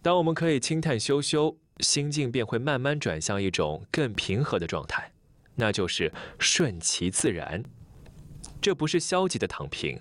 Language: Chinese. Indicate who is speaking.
Speaker 1: 当我们可以轻叹休休，心境便会慢慢转向一种更平和的状态，那就是顺其自然。这不是消极的躺平，